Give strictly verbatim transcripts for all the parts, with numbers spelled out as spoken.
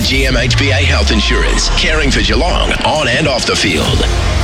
G M H B A Health Insurance, caring for Geelong on and off the field.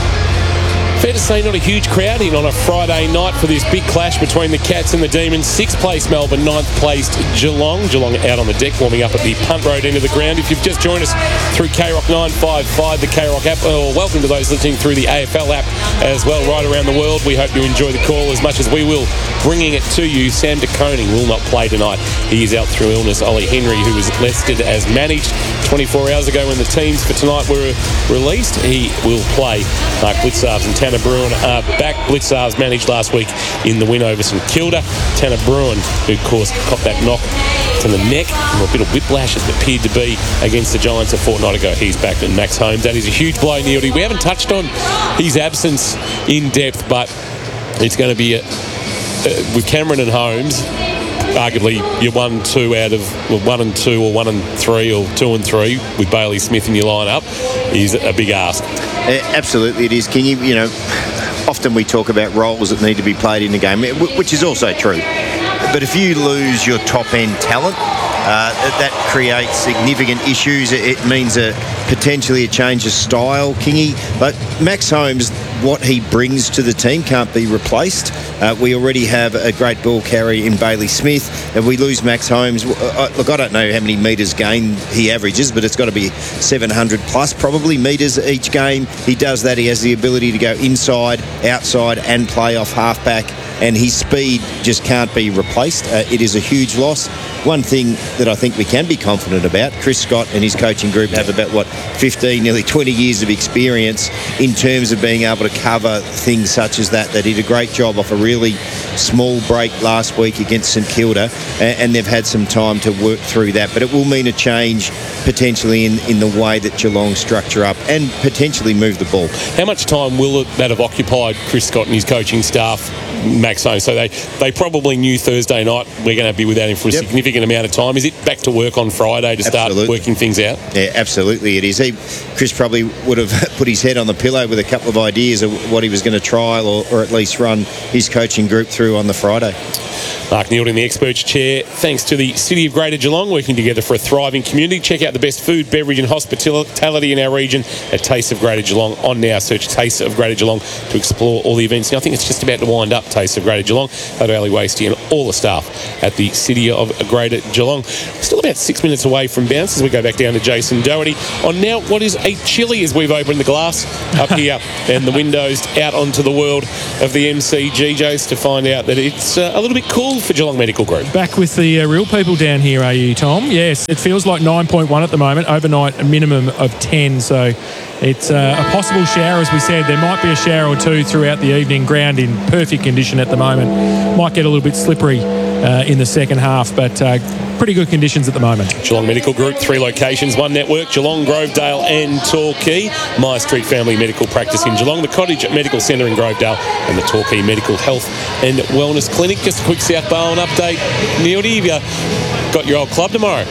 Fair to say, not a huge crowd in on a Friday night for this big clash between the Cats and the Demons. Sixth place Melbourne, ninth placed Geelong. Geelong out on the deck, warming up at the Punt Road end of the ground. If you've just joined us through K Rock nine five five, the K Rock app, or welcome to those listening through the A F L app as well, right around the world. We hope you enjoy the call as much as we will, bringing it to you. Sam De Koning will not play tonight. He is out through illness. Ollie Henry, who was listed as managed twenty-four hours ago when the teams for tonight were released, he will play. Mark Blitzarves and Tanner Bruin are back. Blitzarves managed last week in the win over St Kilda. Tanner Bruin, who of course caught that knock to the neck, or a bit of whiplash as it appeared to be against the Giants a fortnight ago. He's back. And Max Holmes, that is a huge blow, Neildy. We haven't touched on his absence in depth, but it's going to be a, uh, with Cameron and Holmes, arguably you're one, two out of well, one and two, or one and three, or two and three with Bailey Smith in your lineup is a big ask. Uh, absolutely, it is, Kingy. You know, often we talk about roles that need to be played in the game, which is also true. But if you lose your top end talent, uh, that creates significant issues. It means a potentially a change of style, Kingy. But Max Holmes, what he brings to the team can't be replaced. Uh, we already have a great ball carrier in Bailey Smith. If we lose Max Holmes, uh, look, I don't know how many metres gained he averages, but it's got to be seven hundred plus probably metres each game. He does that. He has the ability to go inside, outside and play off halfback, and his speed just can't be replaced. Uh, it is a huge loss. One thing that I think we can be confident about, Chris Scott and his coaching group have about, what, fifteen, nearly twenty years of experience in terms of being able to cover things such as that. They did a great job off a really small break last week against St Kilda, and they've had some time to work through that. But it will mean a change potentially in, in the way that Geelong structure up and potentially move the ball. How much time will that have occupied Chris Scott and his coaching staff, Max Holmes? So they, they probably knew Thursday night we're going to be without him for a yep. significant amount of time. Is it back to work on Friday to absolutely. start working things out? Yeah, absolutely it is. He, Chris probably would have put his head on the pillow with a couple of ideas of what he was going to trial or, or at least run his coaching group through on the Friday. Mark Neald in the Experts Chair, thanks to the City of Greater Geelong, working together for a thriving community. Check out the best food, beverage and hospitality in our region at Taste of Greater Geelong. On now, search Taste of Greater Geelong to explore all the events. Now, I think it's just about to wind up, Taste of Greater Geelong. Hello, Ali Wasty and all the staff at the City of Greater Geelong. Still about six minutes away from bounce as we go back down to Jason Doherty. On now, what is a chilly as we've opened the glass up here and the windows out onto the world of the M C G, Jace, to find out that it's uh, a little bit cool for Geelong Medical Group. Back with the uh, real people down here, are you, Tom? Yes, it feels like nine point one at the moment. Overnight, a minimum of ten. So it's uh, a possible shower, as we said. There might be a shower or two throughout the evening. Ground in perfect condition at the moment. Might get a little bit slippery uh, in the second half, but uh, pretty good conditions at the moment. Geelong Medical Group, three locations, one network, Geelong, Grovedale and Torquay. Myer Street Family Medical Practice in Geelong, the Cottage Medical Centre in Grovedale and the Torquay Medical Health and Wellness Clinic. Just a quick South Barwon update. Neildy, have you got your old club tomorrow?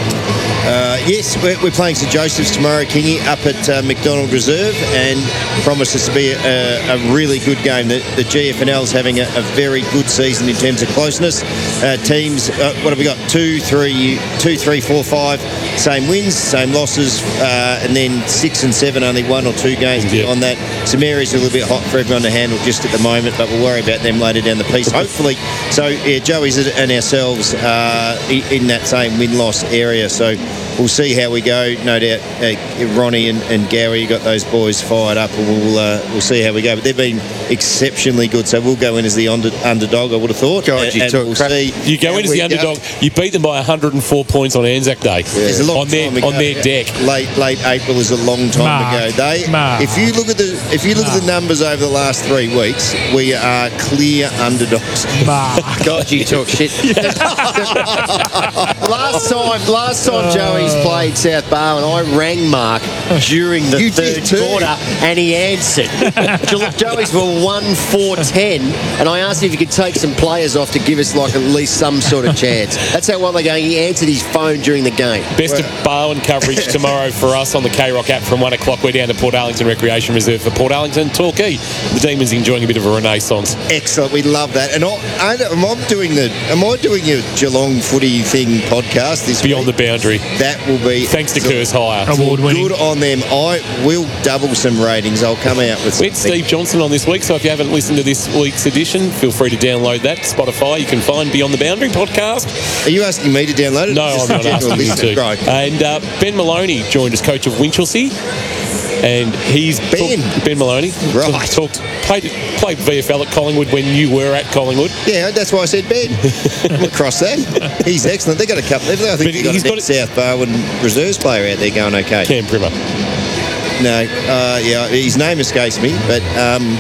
Uh, yes, we're, we're playing St Joseph's tomorrow, Kingy, up at uh, McDonald Reserve, and promises to be a, a really good game. The, the G F N L is having a, a very good season in terms of closeness. Uh, teams, uh, what have we got? Two, three, two, three, four, five. Same wins, same losses, uh, and then six and seven, only one or two games yep. on that. Some areas are a little bit hot for everyone to handle just at the moment, but we'll worry about them later down the piece, hopefully. So, yeah, Joey's and ourselves uh, in that same win-loss area. So we'll see how we go. No doubt uh, Ronnie and, and Gary got those boys fired up, and we'll uh, we'll see how we go. But they've been exceptionally good, so we'll go in as the under, underdog, I would have thought. God, and, you and took we'll crap. see. You go in as the underdog. Go. You beat them by one hundred and four points on Anzac Day. Yeah. A long on their time ago. on their deck. Late late April is a long time Mark. ago. They, Mark. if you look at the if you look Mark. at the numbers over the last three weeks, we are clear underdogs. Mark. God, you talk shit. last time, last time Joey's played South Barwon, I rang Mark during the You third did too. quarter, and he answered. Joey's were one four ten, and I asked him if he could take some players off to give us like at least some sort of chance. That's how well they're going. He answered his phone during the game. Best well, of Barwon coverage tomorrow for us on the K Rock app from one o'clock. We're down to Port Arlington Recreation Reserve for Port Arlington, Torquay. The Demons enjoying a bit of a renaissance. Excellent, we love that. And I, am I doing the am I doing your Geelong footy thing podcast this Beyond week? the Boundary? That That will be... Thanks to Curse Hire. Award winning. Good on them. I will double some ratings. I'll come out with We had something. Steve Johnson on this week, so if you haven't listened to this week's edition, feel free to download that. Spotify, you can find Beyond the Boundary podcast. Are you asking me to download it? No, Just I'm a not general asking you listener? to. Right. And uh, Ben Maloney joined as coach of Winchelsea. And he's Ben? talk- Ben Maloney Right. talked played played V F L at Collingwood when you were at Collingwood. Yeah, that's why I said Ben. I'm across that. He's excellent. They've got a couple. I think But they've got he's a got next a- South Barwon reserves player out there going okay. Cam Primmer. No, uh, yeah, his name escapes me, but um,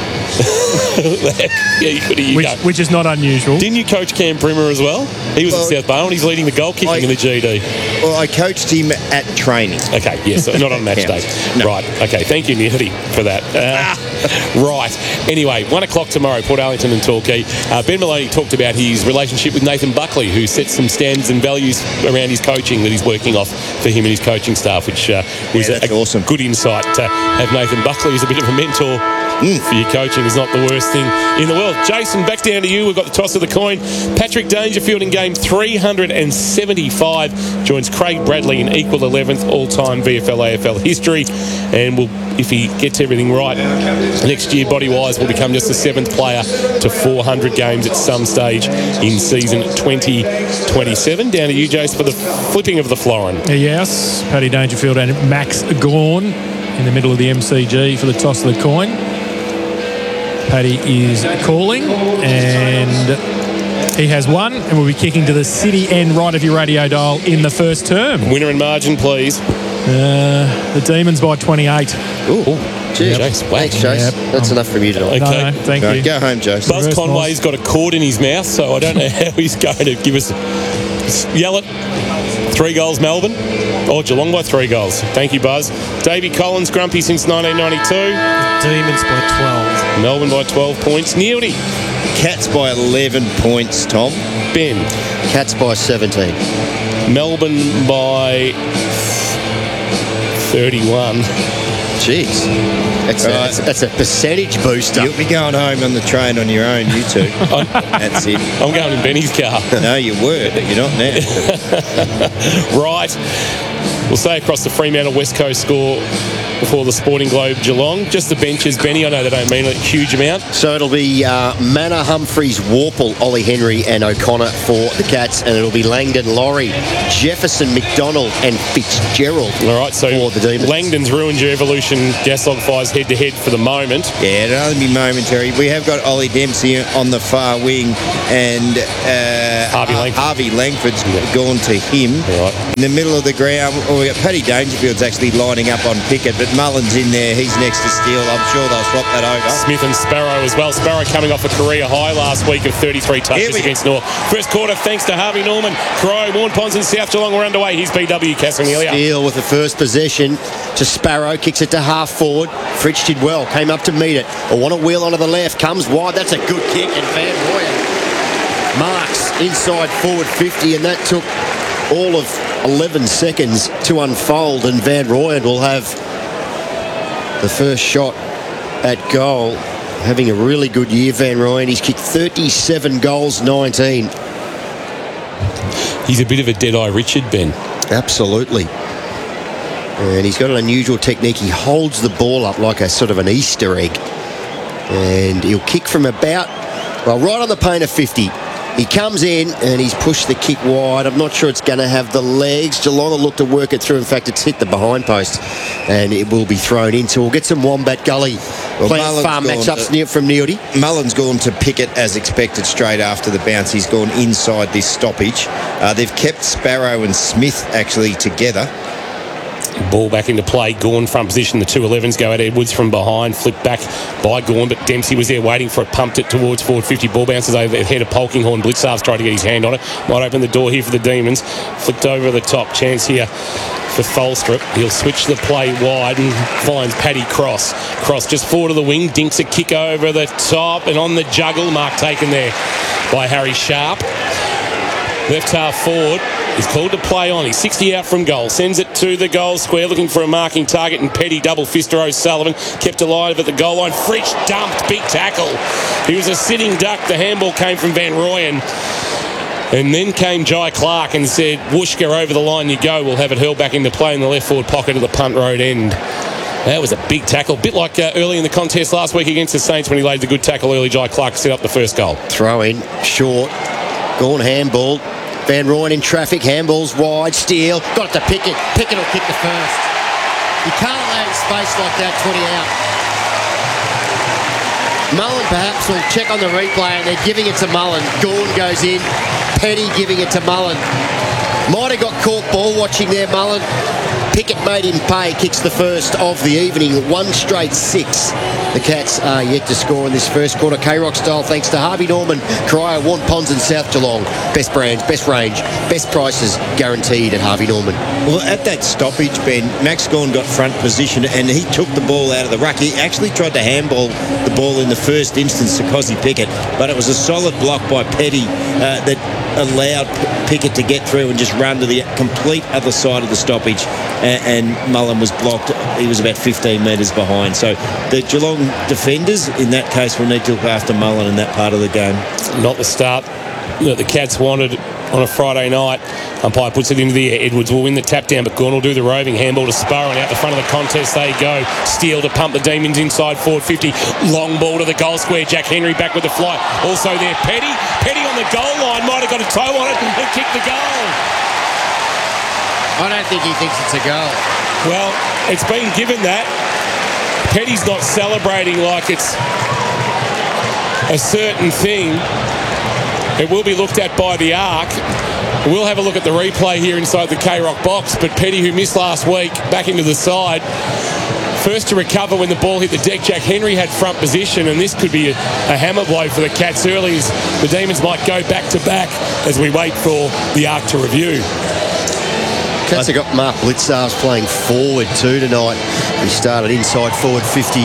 Yeah, you could have. which, go. which is not unusual. Didn't you coach Cam Primmer as well? He was Well, at South Barwon. He's leading the goal kicking I- in the G D. well, I coached him at training. Okay, yes, not on match day. No. Right, okay, thank you, Nitty, for that. Uh, right, anyway, one o'clock tomorrow, Port Arlington and Torquay. Uh, Ben Maloney talked about his relationship with Nathan Buckley, who sets some standards and values around his coaching that he's working off for him and his coaching staff, which uh, was Yeah, a, that's a awesome. good insight to have Nathan Buckley as a bit of a mentor for your coaching is not the worst thing in the world. Jason, back down to you. We've got the toss of the coin. Patrick Dangerfield in game three hundred seventy-five joins Craig Bradley in equal eleventh all-time V F L A F L history, and will, if he gets everything right, next year, body-wise, will become just the seventh player to four hundred games at some stage in season twenty twenty-seven. Down to you, Jace, for the flipping of the florin. Yes, Paddy Dangerfield and Max Gawn in the middle of the M C G for the toss of the coin. Paddy is calling, and he has won, and will be kicking to the city end right of your radio dial in the first term. Winner and margin, please. Uh, the Demons by twenty-eight. Ooh, cheers. Jace, wow. Thanks, Chase. Yep. That's enough from you tonight. Okay. No, no, thank All you. right, go home, Joseph. Buzz Reverse Conway's got a cord in his mouth, so I don't know how he's going to give us... Yell it. Three goals, Melbourne. Or Geelong by three goals. Thank you, Buzz. Davey Collins, grumpy since nineteen ninety-two. Demons by twelve. Melbourne by twelve points. Neildy. Cats by eleven points, Tom. Ben. Cats by seventeen. Melbourne by thirty-one. Jeez. That's, Right. a, that's, that's a percentage booster. You'll be going home on the train on your own, you two. That's it. I'm going in Benny's car. No, you were, but you're not now. Right. We'll say across the Fremantle West Coast score before the Sporting Globe Geelong. Just the benches, Benny. I know they don't mean a huge amount. So it'll be uh, Manor, Humphreys, Warple, Ollie Henry and O'Connor for the Cats, and it'll be Langdon, Laurie, Jefferson, McDonald and Fitzgerald All right, so for the Demons. Langdon's ruined your Evolution Gaslog Fires head-to-head for the moment. Yeah, it'll only be momentary. We have got Ollie Dempsey on the far wing, and uh, Harvey Langford. Harvey Langford's gone to him. Right. In the middle of the ground, well, we got Paddy Dangerfield's actually lining up on Pickett, but Mullen's in there. He's next to Steele. I'm sure they'll swap that over. Smith and Sparrow as well. Sparrow coming off a career high last week of thirty-three Here touches we- against North. First quarter, thanks to Harvey Norman. Crow, Warren Ponds and South Geelong were underway. Here's B W Castle-Nelia. Steele with the first possession to Sparrow, kicks it to half forward. Fritsch did well, came up to meet it. I want to wheel onto the left, comes wide. That's a good kick, and Van Royen marks inside forward fifty, and that took all of eleven seconds to unfold, and Van Royen will have the first shot at goal. Having a really good year, Van Royen. He's kicked thirty-seven goals, nineteen. He's a bit of a Deadeye Richard, Ben. Absolutely. And he's got an unusual technique. He holds the ball up like a sort of an Easter egg. And he'll kick from about, well, right on the paint of fifty. He comes in and he's pushed the kick wide. I'm not sure it's going to have the legs. Geelong will look to work it through. In fact, it's hit the behind post and it will be thrown in. So we'll get some Wombat Gully plant Mullen's farm gone matchups to- near from Neildy. Mullen's gone to Pickett as expected straight after the bounce. He's gone inside this stoppage. Uh, they've kept Sparrow and Smith actually together. Ball back into play. Gawn front position. The two elevens go at Edwards from behind. Flipped back by Gawn, but Dempsey was there waiting for it. Pumped it towards forward fifty. Ball bounces over the head of Polkinghorn. Blitzarf's tried to get his hand on it. Might open the door here for the Demons. Flicked over the top. Chance here for Tholstrup. He'll switch the play wide and finds Paddy Cross. Cross just forward of the wing. Dinks a kick over the top and on the juggle. Mark taken there by Harry Sharp. Left half forward. He's called to play on. He's sixty out from goal. Sends it to the goal square, looking for a marking target. And Petty double fister O'Sullivan kept alive at the goal line. Fritsch dumped, big tackle. He was a sitting duck. The handball came from Van Royen. And then came Jai Clark and said, whoosh, go over the line you go. We'll have it hurled back into play in the left forward pocket of the punt road end. That was a big tackle. A bit like uh, early in the contest last week against the Saints when he laid the good tackle early. Jai Clark set up the first goal. Throw in, short, gone handball. Van Rooyen in traffic, handball's wide, Steele, got it to Pickett. Pickett will kick the first. You can't allow him space like that, twenty out. Mullen perhaps will check on the replay and they're giving it to Mullen. Gawn goes in, Petty giving it to Mullen. Might have got caught ball watching there, Mullen. Pickett made him pay, kicks the first of the evening, one straight six. The Cats are yet to score in this first quarter. K-Rock style, thanks to Harvey Norman, Cryer, Want Ponds and South Geelong. Best brands, best range, best prices guaranteed at Harvey Norman. Well, at that stoppage, Ben, Max Gawn got front position and he took the ball out of the ruck. He actually tried to handball the ball in the first instance to Cozzy Pickett, but it was a solid block by Petty uh, that allowed Pickett to get through and just run to the complete other side of the stoppage, and, and Mullen was blocked. He was about fifteen metres behind. So the Geelong defenders, in that case, will need to look after Mullen in that part of the game. Not the start that the Cats wanted on a Friday night. Umpire puts it into the air. Edwards will win the tap down, but Gawn will do the roving. Handball to Sparrow, and out the front of the contest they go. Steele to pump the Demons inside forward fifty. Long ball to the goal square. Jack Henry back with the flight. Also there, Petty. Petty on the goal line. Might have got a toe on it and kicked the goal. I don't think he thinks it's a goal. Well, it's been given that. Petty's not celebrating like it's a certain thing. It will be looked at by the Arc. We'll have a look at the replay here inside the K-Rock box, but Petty, who missed last week, back into the side. First to recover when the ball hit the deck. Jack Henry had front position, and this could be a, a hammer blow for the Cats early, as the Demons might go back to back as we wait for the Arc to review. Cats have got Mark Blitzars playing forward too tonight. He started inside forward fifty.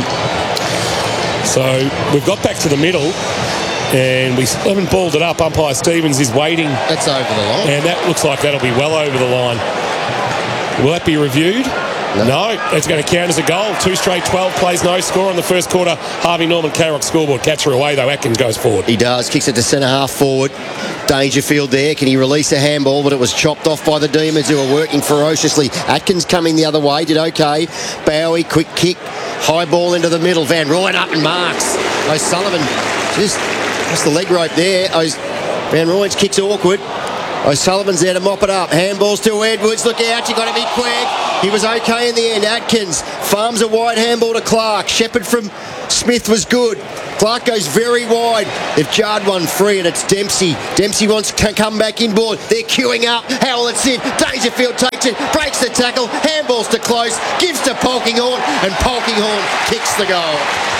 So we've got back to the middle, and we haven't balled it up. Umpire Stevens is waiting. That's over the line. And that looks like that'll be well over the line. Will that be reviewed? No. no, it's going to count as a goal. Two straight twelve plays, no score in the first quarter. Harvey Norman, K-Rock scoreboard. Cats are away though. Atkins goes forward. He does. Kicks it to centre half forward. Dangerfield there. Can he release a handball? But it was chopped off by the Demons, who are working ferociously. Atkins coming the other way. Did okay. Bowie, quick kick. High ball into the middle. Van Rooyen up and marks. O'Sullivan just that's the leg rope there. O's, Van Rooyen's kick's awkward. O'Sullivan's there to mop it up. Handballs to Edwards. Look out, you got to be quick. He was okay in the end. Atkins farms a wide handball to Clark. Shepherd from Smith was good. Clark goes very wide. They've jarred one free, and it's Dempsey. Dempsey wants to come back inboard. They're queuing up. Howell, it's in. Dangerfield takes it, breaks the tackle. Handballs to Close, gives to Polkinghorn, and Polkinghorn kicks the goal.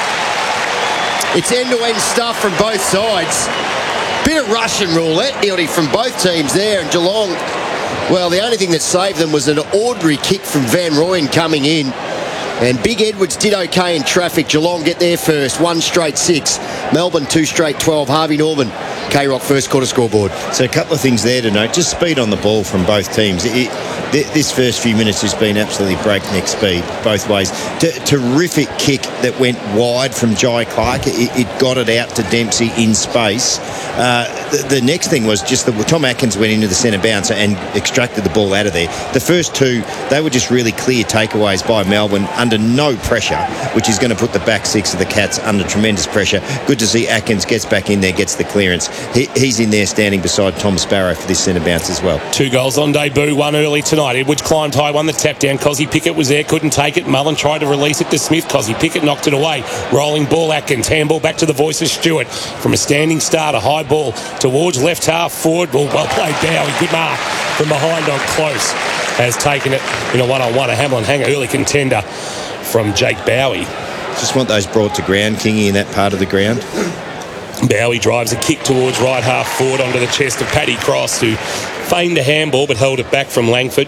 It's end-to-end stuff from both sides. Bit of Russian roulette, Ildy, from both teams there, and Geelong, well, the only thing that saved them was an ordinary kick from Van Rooyen coming in. And Big Edwards did okay in traffic. Geelong get there first. One straight six. Melbourne, two straight twelve. Harvey Norman, K-Rock first quarter scoreboard. So a couple of things there to note. Just speed on the ball from both teams. It, th- this first few minutes has been absolutely breakneck speed both ways. T- terrific kick that went wide from Jai Clark. It, it got it out to Dempsey in space. Uh, the, the next thing was just that Tom Atkins went into the centre bouncer and extracted the ball out of there. The first two, they were just really clear takeaways by Melbourne under no pressure, which is going to put the back six of the Cats under tremendous pressure. Good to see Atkins gets back in there, gets the clearance. He, he's in there standing beside Tom Sparrow for this centre bounce as well. Two goals on debut, one early tonight. Edwards climbed high, won the tap down. Cozzy Pickett was there, couldn't take it. Mullen tried to release it to Smith. Cozzy Pickett knocked it away. Rolling ball, Atkins. Handball back to the voice of Stewart. From a standing start, a high ball towards left half forward. Well, well played, Bowie. Good mark from behind on Close. Has taken it in a one-on-one. A Hamlin hanger, early contender from Jake Bowie. Just want those brought to ground, Kingy, in that part of the ground. Bowie drives a kick towards right half forward onto the chest of Paddy Cross, who feigned a handball but held it back from Langford.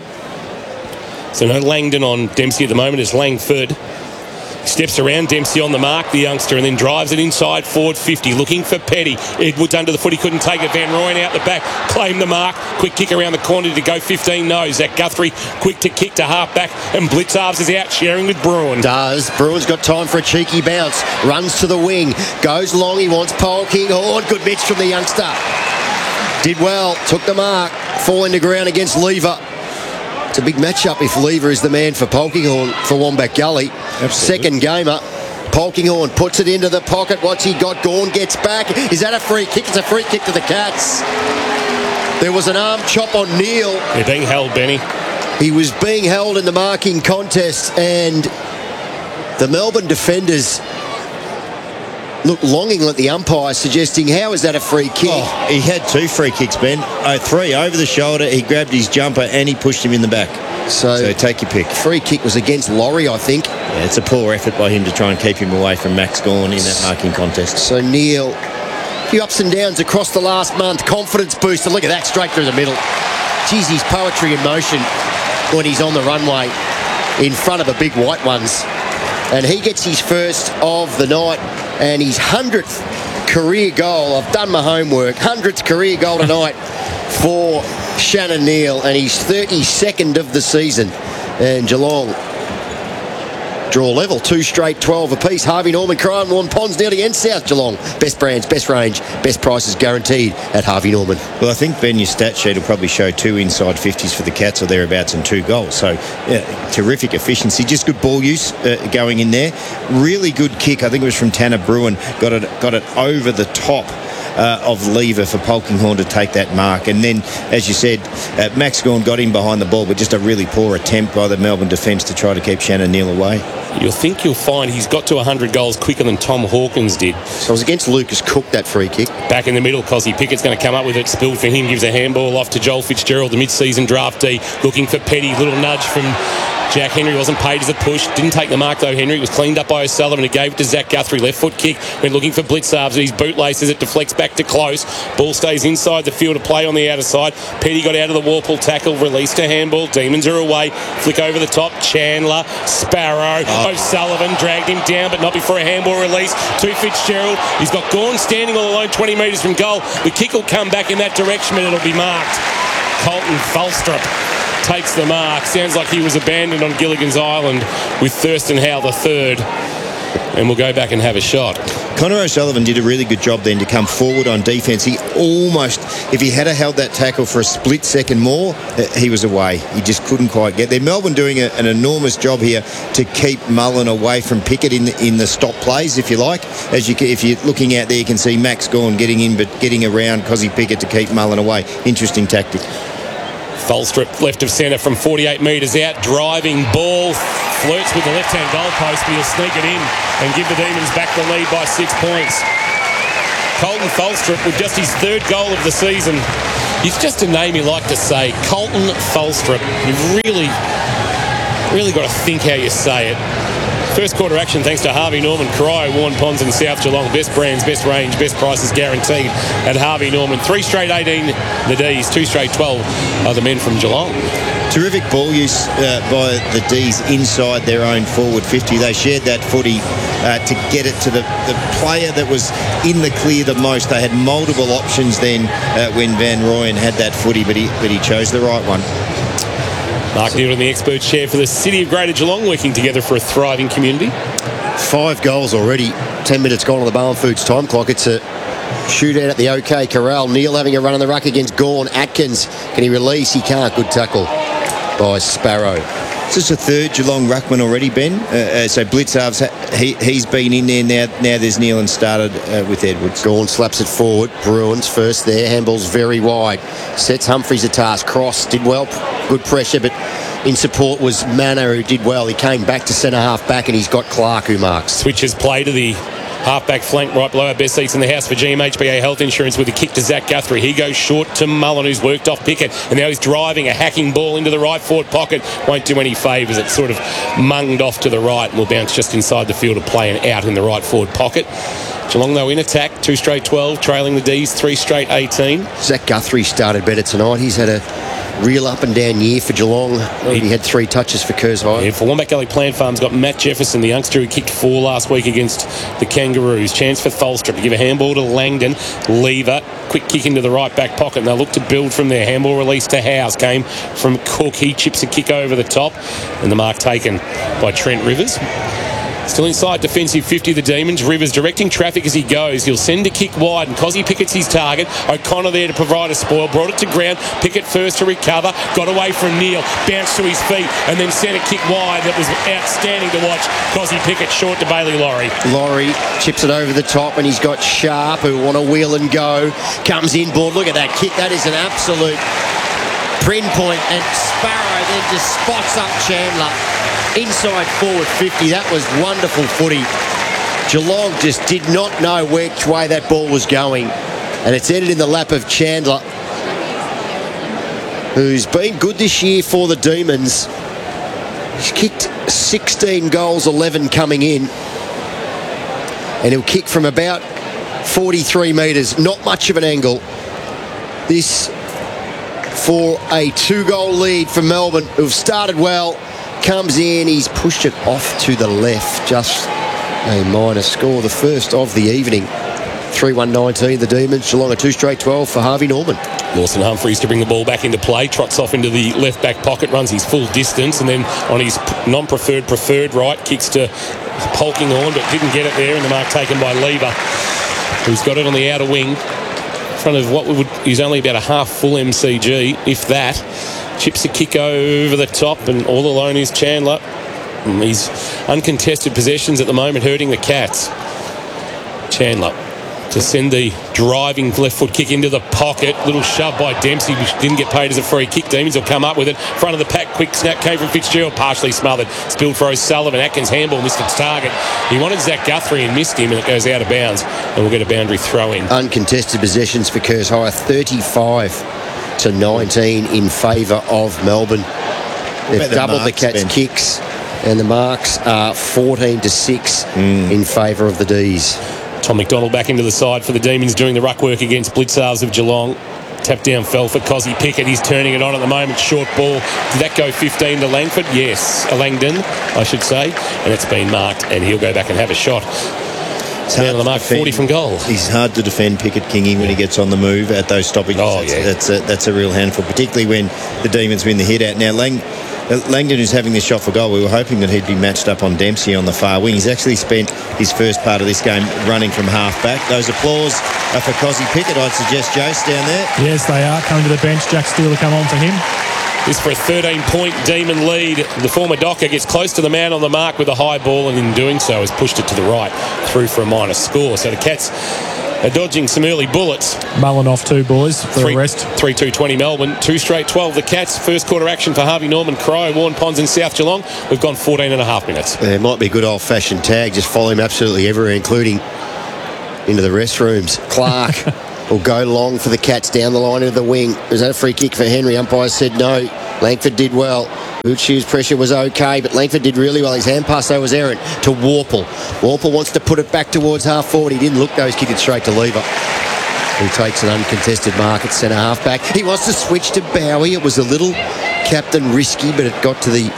So no Langdon on Dempsey at the moment. It's Langford. Steps around Dempsey on the mark, the youngster, and then drives it inside forward fifty, looking for Petty. Edwards under the foot, he couldn't take it. Van Rooyen out the back, claim the mark. Quick kick around the corner to go fifteen. No, Zach Guthrie quick to kick to half back, and Blitzarves is out sharing with Bruin. Does. Bruin's got time for a cheeky bounce. Runs to the wing, goes long, he wants Polkinghorn. Good mitch from the youngster. Did well, took the mark, falling to ground against Lever. It's a big matchup if Lever is the man for Polkinghorne for Wombat Gully. Absolutely. Second gamer. Polkinghorne puts it into the pocket. What's he got? Gorn gets back. Is that a free kick? It's a free kick to the Cats. There was an arm chop on Neil. They're being held, Benny. He was being held in the marking contest, and the Melbourne defenders looked longingly at the umpire, suggesting, how is that a free kick? Oh, he had two free kicks, Ben. Oh, three over the shoulder. He grabbed his jumper and he pushed him in the back. So, so take your pick. Free kick was against Laurie, I think. Yeah, it's a poor effort by him to try and keep him away from Max Gawn in that marking contest. So Neil, a few ups and downs across the last month. Confidence booster. Look at that, straight through the middle. Geez, he's poetry in motion when he's on the runway in front of the big white ones. And he gets his first of the night and his hundredth career goal. I've done my homework. hundredth career goal tonight for Shannon Neal, and his thirty-second of the season. And Geelong draw level, two straight twelve apiece. Harvey Norman, Crime, Warren Ponds, nearly and South Geelong. Best brands, best range, best prices guaranteed at Harvey Norman. Well, I think, Ben, your stat sheet will probably show two inside fifties for the Cats or thereabouts and two goals. So, yeah, terrific efficiency. Just good ball use uh, going in there. Really good kick. I think it was from Tanner Bruin. Got it, got it over the top Uh, of Lever for Polkinghorne to take that mark. And then, as you said, uh, Max Gawn got in behind the ball, but just a really poor attempt by the Melbourne defence to try to keep Shannon Neal away. You'll think you'll find he's got to one hundred goals quicker than Tom Hawkins did. So it was against Lucas Cook, that free kick. Back in the middle, Cosy Pickett's going to come up with it. Spilled for him, gives a handball off to Joel Fitzgerald, the mid-season draftee, looking for Petty. Little nudge from Jack Henry, wasn't paid as a push. Didn't take the mark though, Henry. It was cleaned up by O'Sullivan, who gave it to Zach Guthrie. Left foot kick. Went looking for Blitzarves. His bootlaces. It deflects back to close. Ball stays inside the field of play on the outer side. Petty got out of the Warple tackle. Released a handball. Demons are away. Flick over the top. Chandler. Sparrow. Oh. O'Sullivan dragged him down, but not before a handball release to Fitzgerald. He's got Gawn standing all alone twenty metres from goal. The kick will come back in that direction, and it'll be marked. Colton Falstrup takes the mark. Sounds like he was abandoned on Gilligan's Island with Thurston Howe the third. And we'll go back and have a shot. Connor O'Sullivan did a really good job then to come forward on defence. He almost, if he had held that tackle for a split second more, he was away. He just couldn't quite get there. Melbourne doing a, an enormous job here to keep Mullen away from Pickett in the, in the stop plays, if you like. As you, if you're looking out there, you can see Max Gawn getting in, but getting around Cosy Pickett to keep Mullen away. Interesting tactic. Falstrup left of centre from forty-eight metres out, driving ball, flirts with the left-hand goalpost, but he'll sneak it in and give the Demons back the lead by six points. Colton Falstrup with just his third goal of the season. He's just a name you like to say, Colton Falstrup. You've really, really got to think how you say it. First quarter action thanks to Harvey Norman, Cryo, Warren Ponds and South Geelong. Best brands, best range, best prices guaranteed at Harvey Norman. Three straight eighteen, the D's. Two straight twelve are the men from Geelong. Terrific ball use uh, by the D's inside their own forward fifty. They shared that footy uh, to get it to the, the player that was in the clear the most. They had multiple options then uh, when Van Rooyen had that footy, but he, but he chose the right one. Mark Newton, the expert chair for the City of Greater Geelong, working together for a thriving community. Five goals already. Ten minutes gone on the Barwon Foods time clock. It's a shootout at the OK Corral. Neil having a run in the ruck against Gawn. Atkins, can he release? He can't. Good tackle by Sparrow. This is a third Geelong ruckman already, Ben. Uh, uh, so Blitzarves, he, he's been in there now. Now there's Neil and started uh, with Edwards. Gawn slaps it forward. Bruins first there. Handball's very wide. Sets Humphries a task. Cross did well. Good pressure, but in support was Manor, who did well. He came back to centre half back, and he's got Clark, who marks. Switches play to the half-back flank right below our best seats in the house for G M H B A Health Insurance with a kick to Zach Guthrie. He goes short to Mullen, who's worked off Pickett, and now he's driving a hacking ball into the right forward pocket. Won't do any favours. It's sort of munged off to the right and will bounce just inside the field of play and out in the right forward pocket. Geelong, though, in attack. Two straight twelve, trailing the D's, three straight eighteen. Zach Guthrie started better tonight. He's had a real up and down year for Geelong. He, he had three touches for Kurzweil. Yeah, for Wombat Gully Plant Farms, got Matt Jefferson, the youngster who kicked four last week against the Kangaroos. Chance for Falstrup to give a handball to Langdon. Lever, quick kick into the right back pocket, and they'll look to build from there. Handball release to Howes, came from Cook. He chips a kick over the top, and the mark taken by Trent Rivers. Still inside defensive fifty, the Demons. Rivers directing traffic as he goes. He'll send a kick wide, and Cozzy Pickett's his target. O'Connor there to provide a spoil. Brought it to ground. Pickett first to recover. Got away from Neil. Bounced to his feet, and then sent a kick wide that was outstanding to watch. Cozzy Pickett short to Bailey Laurie. Laurie chips it over the top, and he's got Sharp, who want to wheel and go. Comes in board. Look at that kick. That is an absolute print point, and Sparrow then just spots up Chandler. Inside forward fifty. That was wonderful footy. Geelong just did not know which way that ball was going. And it's ended in the lap of Chandler, who's been good this year for the Demons. He's kicked sixteen goals, eleven coming in. And he'll kick from about forty-three metres. Not much of an angle. This for a two-goal lead for Melbourne, who've started well. Comes in, he's pushed it off to the left. Just a minor score, the first of the evening. three one nineteen, the Demons. Geelong a two straight twelve for Harvey Norman. Lawson Humphries to bring the ball back into play. Trots off into the left back pocket, runs his full distance, and then on his non-preferred preferred right, kicks to Polkinghorne, but didn't get it there, and the mark taken by Lever, who's got it on the outer wing in front of what would is only about a half full M C G, if that. Chips a kick over the top, and all alone is Chandler. He's uncontested possessions at the moment, hurting the Cats. Chandler to send the driving left foot kick into the pocket. Little shove by Dempsey, which didn't get paid as a free kick. Demons will come up with it. Front of the pack, quick snap came from Fitzgerald, partially smothered. Spilled for O'Sullivan. Atkins handball missed its target. He wanted Zach Guthrie and missed him, and it goes out of bounds. And we'll get a boundary throw in. Uncontested possessions for Kerrs High, thirty-five to nineteen in favour of Melbourne. They've doubled the Cats' Ben. kicks, and the marks are fourteen to six mm. in favour of the D's. Tom McDonald back into the side for the Demons, doing the ruck work against Blitzarves of Geelong. Tap down fell for Cozzy Pickett. He's turning it on at the moment. Short ball. Did that go fifteen to Langford? Yes. Langdon, I should say. And it's been marked, and he'll go back and have a shot. It's man on the mark, forty from goal. He's hard to defend, Pickett Kingy, when he gets on the move at those stoppages. Oh, that's, yeah. that's, a, that's a real handful, particularly when the Demons win the hit out. Now, Lang, Langdon, who's having this shot for goal, we were hoping that he'd be matched up on Dempsey on the far wing. He's actually spent his first part of this game running from half back. Those applause are for Cozzy Pickett, I'd suggest, Jace, down there. Yes, they are. Coming to the bench. Jack Steele will come on for him. This for a thirteen-point Demon lead. The former Docker gets close to the man on the mark with a high ball, and in doing so has pushed it to the right, through for a minor score. So the Cats are dodging some early bullets. Mulling off two boys for three, the rest. three two twenty Melbourne. Two straight twelve the Cats. First quarter action for Harvey Norman, Crow, Warren Ponds and South Geelong. We've gone fourteen and a half minutes. There might be a good old-fashioned tag. Just follow him absolutely everywhere, including into the restrooms. Clark will go long for the Cats down the line of the wing. Was that a free kick for Henry? Umpire said no. Langford did well. Uchi's pressure was okay, but Langford did really well. His hand pass, though, was errant to Warple. Warple wants to put it back towards half forward. He didn't look, though. He's kicked it straight to Lever, who takes an uncontested mark at centre half back. He wants to switch to Bowie. It was a little captain risky, but it got to the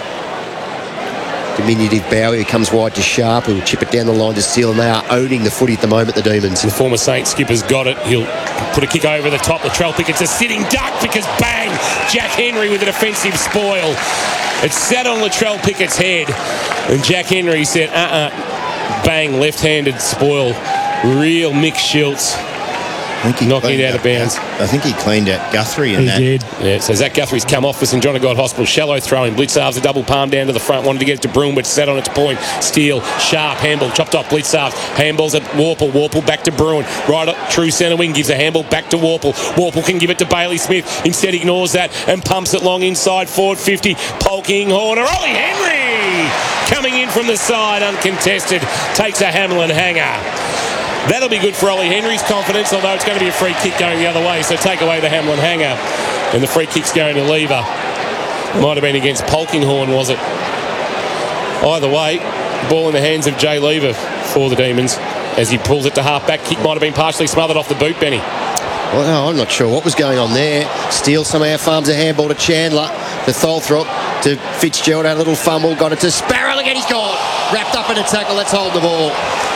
diminutive Bowie, who comes wide to Sharp, who will chip it down the line to Steele, and they are owning the footy at the moment, the Demons. The former Saints skipper's got it. He'll put a kick over the top. Latrell Pickett's a sitting duck because bang! Jack Henry with an offensive spoil. It sat on Latrell Pickett's head, and Jack Henry said, uh-uh, bang, left-handed spoil. Real Mick Schultz. Knocking it out of bounds. I think he cleaned out Guthrie in he that. did. Yeah, so Zach Guthrie's come off for St John of God Hospital. Shallow throwing. Blitzarves a double palm down to the front. Wanted to get it to Broome, but sat on its point. Steele, Sharp, handball, chopped off Blitzarves. Handballs at Warple. Warple back to Bruin. Right up, true centre wing. Gives a handball back to Warple. Warple can give it to Bailey Smith. Instead ignores that and pumps it long inside forward fifty. Polkinghorne. Ollie Henry coming in from the side uncontested. Takes a Hamlin hanger. That'll be good for Ollie Henry's confidence, although it's going to be a free kick going the other way, so take away the Hamlin hanger. And the free kick's going to Lever. Might have been against Polkinghorne, was it? Either way, ball in the hands of Jay Lever for the Demons as he pulls it to half-back. Kick might have been partially smothered off the boot, Benny. Well, no, I'm not sure what was going on there. Steele somehow farms a handball to Chandler. The Tholthrop to Fitzgerald, had a little fumble, got it to Sparrow. Again, he's gone. Wrapped up in a tackle. Let's hold the ball.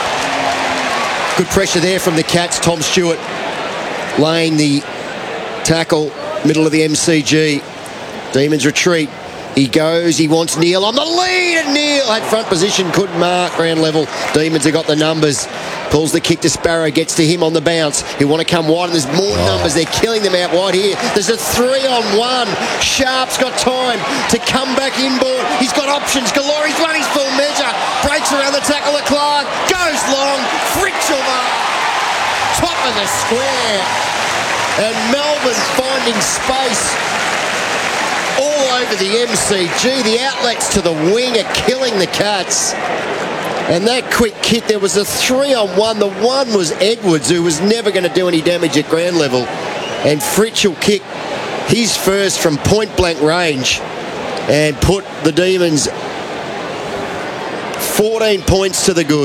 Good pressure there from the Cats. Tom Stewart laying the tackle, middle of the M C G. Demons retreat. He goes, he wants Neil on the lead, and Neil had front position, couldn't mark, ground level. Demons have got the numbers. Pulls the kick to Sparrow, gets to him on the bounce. He want to come wide, and there's more oh. numbers. They're killing them out wide here. There's a three on one. Sharp's got time to come back inboard. He's got options galore. He's run his full measure. Breaks around the tackle of Clark. Goes long. Fritchel top of the square. And Melbourne finding space all over the M C G. The outlets to the wing are killing the Cats. And that quick kick, there was a three on one. The one was Edwards, who was never going to do any damage at ground level. And Fritchel kicked his first from point blank range and put the Demons fourteen points to the good.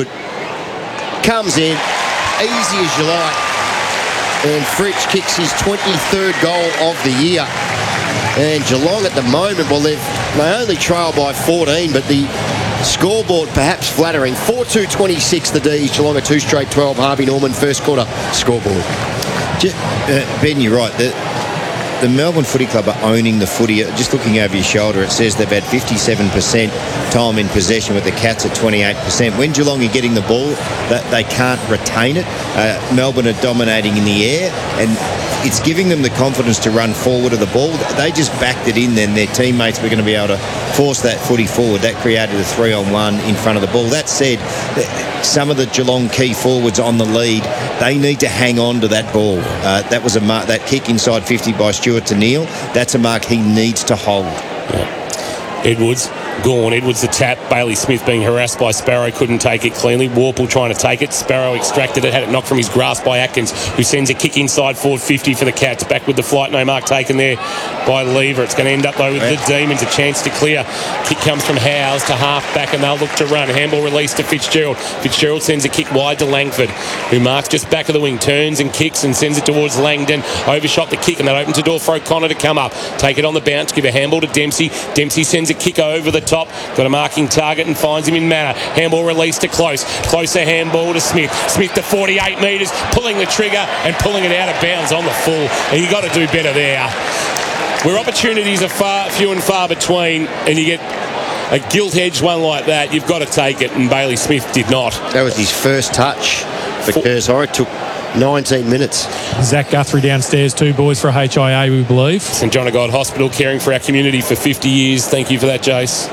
Comes in, easy as you like. And Fritch kicks his twenty-third goal of the year. And Geelong at the moment, well, they've they only trail by fourteen, but the scoreboard perhaps flattering. four two twenty-six the D's. Geelong a two straight twelve. Harvey Norman first quarter scoreboard. Just, uh, Ben, you're right. The, the Melbourne Footy Club are owning the footy. Just looking over your shoulder, it says they've had fifty-seven percent time in possession, with the Cats at twenty-eight percent. When Geelong are getting the ball, that they can't retain it. Uh, Melbourne are dominating in the air, and it's giving them the confidence to run forward of the ball. They just backed it in, then their teammates were going to be able to force that footy forward. That created a three on one in front of the ball. That said, some of the Geelong key forwards on the lead, they need to hang on to that ball. Uh, that was a mark, that kick inside fifty by Stewart to Neil. That's a mark he needs to hold. Yeah. Edwards gone. Edwards the tap. Bailey Smith being harassed by Sparrow, couldn't take it cleanly. Warple trying to take it. Sparrow extracted it, had it knocked from his grasp by Atkins, who sends a kick inside forward fifty for the Cats. Back with the flight. No mark taken there by Lever. It's going to end up though with yeah. the Demons. A chance to clear. Kick comes from Howes to half back, and they'll look to run. Handball released to Fitzgerald. Fitzgerald sends a kick wide to Langford, who marks just back of the wing, turns and kicks and sends it towards Langdon. Overshot the kick, and that opens the door for O'Connor to come up. Take it on the bounce. Give a handball to Dempsey. Dempsey sends a kick over the top. Got a marking target and finds him in Manor. Handball released to Close. Closer handball to Smith. Smith to forty-eight metres, pulling the trigger and pulling it out of bounds on the full. And you got to do better there. Where opportunities are far, few and far between, and you get a gilt-edged one like that, you've got to take it, and Bailey Smith did not. That was his first touch for Kershaw. It took nineteen minutes. Zach Guthrie downstairs, two boys for H I A, we believe. St John of God Hospital, caring for our community for fifty years. Thank you for that, Jace.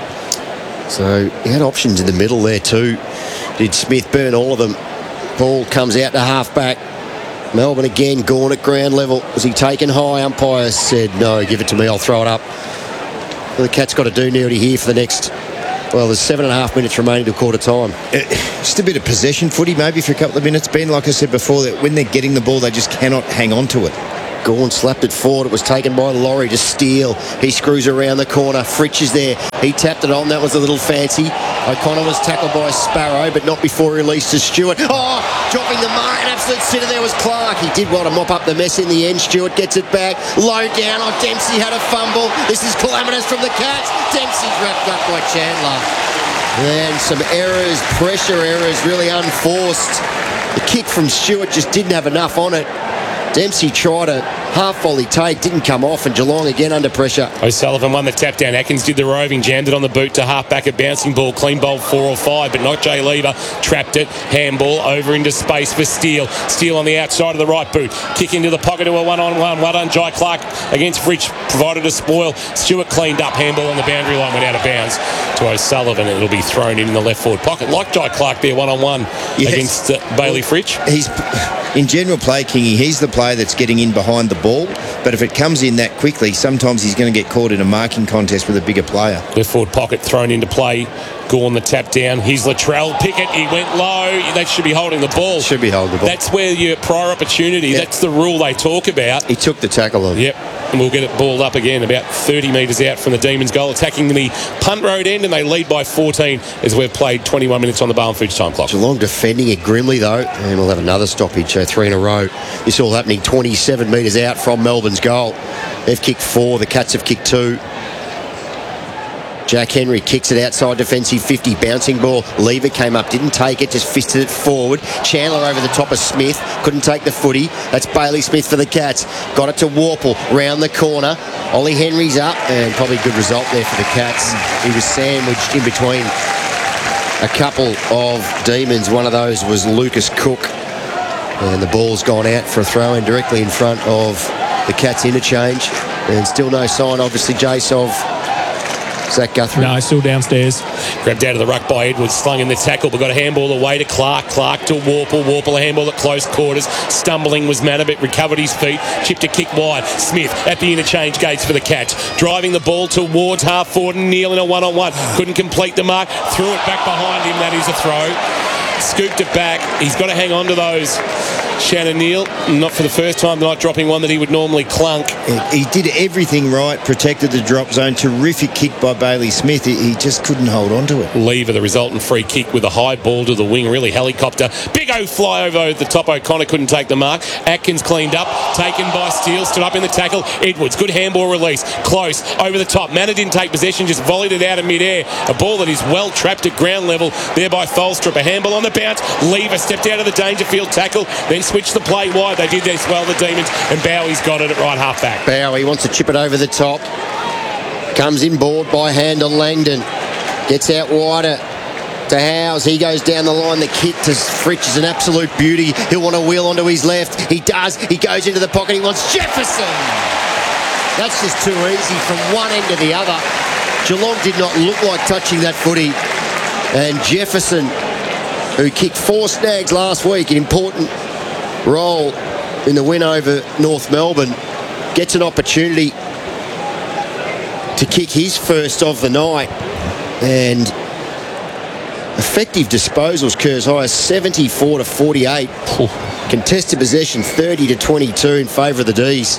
So he had options in the middle there too. Did Smith burn all of them? Ball comes out to half-back. Melbourne again, gone at ground level. Was he taken high? Umpire said, no, give it to me, I'll throw it up. Well, the Cats got to do nearly here for the next, well, there's seven and a half minutes remaining to quarter time. Uh, just a bit of possession footy maybe for a couple of minutes, Ben. Like I said before, that when they're getting the ball, they just cannot hang on to it. Gawn slapped it forward. It was taken by Laurie to Steele. He screws around the corner. Fritch is there. He tapped it on. That was a little fancy. O'Connor was tackled by Sparrow, but not before released to Stewart. Oh, dropping the mark. An absolute sitter there was Clark. He did well to mop up the mess in the end. Stewart gets it back. Low down on Dempsey. Had a fumble. This is calamitous from the Cats. Dempsey's wrapped up by Chandler. Then some errors, pressure errors, really unforced. The kick from Stewart just didn't have enough on it. Dempsey tried a half-volley take, didn't come off, and Geelong again under pressure. O'Sullivan won the tap down. Atkins did the roving, jammed it on the boot to half-back, a bouncing ball, clean bowl four or five, but not Jay Lever. Trapped it, handball over into space for Steele. Steele on the outside of the right boot. Kick into the pocket to a one-on-one. Well done, Jai Clark against Fritch, provided a spoil. Stewart cleaned up, handball on the boundary line, went out of bounds to O'Sullivan, and it'll be thrown in in the left forward pocket. Like Jai Clark there, one-on-one yes. against uh, Bailey Fritch. He's... In general play, Kingy, he's the player that's getting in behind the ball, but if it comes in that quickly, sometimes he's going to get caught in a marking contest with a bigger player. Left forward pocket thrown into play. Gawn the tap down. Here's Latrell Pickett. He went low. They should be holding the ball. Should be holding the ball. That's where your prior opportunity, yep. That's the rule they talk about. He took the tackle on. Yep. And we'll get it balled up again about thirty metres out from the Demons' goal, attacking the punt road end, and they lead by fourteen as we've played twenty-one minutes on the Barwon Foods time clock. Geelong defending it grimly though, and we'll have another stoppage, uh, three in a row. This all happening twenty-seven metres out from Melbourne's goal. They've kicked four, the Cats have kicked two. Jack Henry kicks it outside defensive fifty. Bouncing ball. Lever came up, didn't take it, just fisted it forward. Chandler over the top of Smith. Couldn't take the footy. That's Bailey Smith for the Cats. Got it to Warple. Round the corner. Ollie Henry's up. And probably a good result there for the Cats. He was sandwiched in between a couple of demons. One of those was Lucas Cook. And the ball's gone out for a throw-in directly in front of the Cats interchange. And still no sign, obviously, Jace, of Zach Guthrie. No, still downstairs. Grabbed out of the ruck by Edwards, slung in the tackle, but got a handball away to Clark. Clark to Warple. Warple a handball at close quarters. Stumbling was Manabit, recovered his feet, chipped a kick wide. Smith at the interchange gates for the Cats, driving the ball towards half forward and Neal in a one-on-one. Couldn't complete the mark, threw it back behind him. That is a throw. Scooped it back. He's got to hang on to those. Shannon Neal, not for the first time tonight, dropping one that he would normally clunk. He did everything right, protected the drop zone. Terrific kick by Bailey Smith. He just couldn't hold on to it. Lever, the resultant free kick with a high ball to the wing, really helicopter. Big O fly over the top. O'Connor couldn't take the mark. Atkins cleaned up, taken by Steele, stood up in the tackle. Edwards, good handball release. Close, over the top. Manor didn't take possession, just volleyed it out of mid-air. A ball that is well trapped at ground level there by Tholstrup. A handball on the bounce. Lever stepped out of the Dangerfield tackle, then switched the play wide. They did this well, the Demons, and Bowie's got it at right half back. Bowie wants to chip it over the top. Comes in board by hand on Langdon. Gets out wider to Howes. He goes down the line. The kick to Fritsch is an absolute beauty. He'll want to wheel onto his left. He does. He goes into the pocket. He wants Jefferson. That's just too easy from one end to the other. Geelong did not look like touching that footy. And Jefferson, who kicked four snags last week, an important role in the win over North Melbourne, gets an opportunity to kick his first of the night. And effective disposals, Kerr's high as seventy-four to forty-eight. Contested possession thirty to twenty-two in favour of the D's.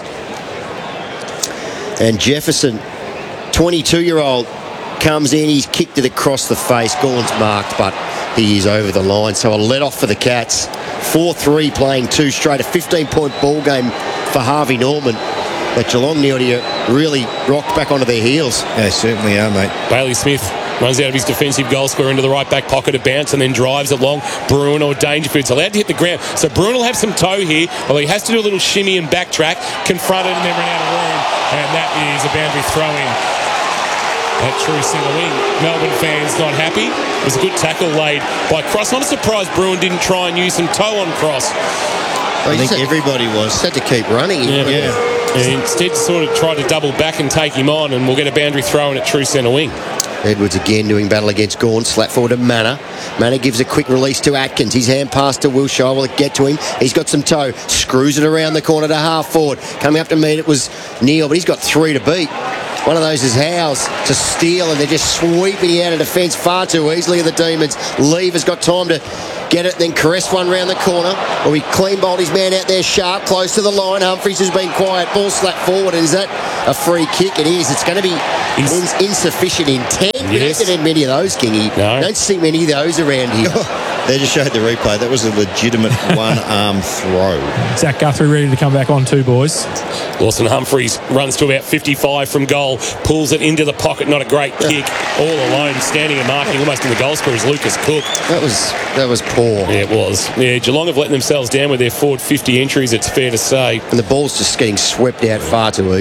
And Jefferson, twenty-two-year-old, comes in. He's kicked it across the face. Gorn's marked, but he is over the line. So a let-off for the Cats. four three playing two straight. A fifteen-point ball game for Harvey Norman. But Geelong need to really rocked back onto their heels. They certainly are, mate. Bailey Smith runs out of his defensive goal square into the right back pocket, a bounce, and then drives it long. Bruin or Dangerfield's allowed to hit the ground. So Bruin will have some toe here, although he has to do a little shimmy and backtrack, confronted and then run out of room. And that is a boundary throw-in at true centre wing. Melbourne fans not happy. It was a good tackle laid by Cross. Not a surprise Bruin didn't try and use some toe on Cross. I think everybody was. Had to keep running. Yeah. yeah. And instead sort of tried to double back and take him on, and we'll get a boundary throw-in at true centre wing. Edwards again doing battle against Gawn. Slap forward to Manor. Manor gives a quick release to Atkins. His hand pass to Wilshire. Will it get to him? He's got some toe. Screws it around the corner to half forward. Coming up to meet it was Neal, but he's got three to beat. One of those is Howes to steal, and they're just sweeping out of defence far too easily. The Demons. Lever's got time to get it, then caress one round the corner. Well, he clean bowled his man out there sharp, close to the line. Humphries has been quiet. Ball slapped forward, and is that a free kick? It is. It's going to be ins- insufficient intent. Yes. We haven't had many of those, Kingy. No. Don't see many of those around here. They just showed the replay. That was a legitimate one-arm throw. Zach Guthrie ready to come back on too, boys. Lawson Humphries runs to about fifty-five from goal, pulls it into the pocket. Not a great kick. All alone, standing and marking almost in the goal square is Lucas Cook. That was that was poor. Yeah, it was. Yeah, Geelong have let themselves down with their forward fifty entries, it's fair to say. And the ball's just getting swept out far too easy.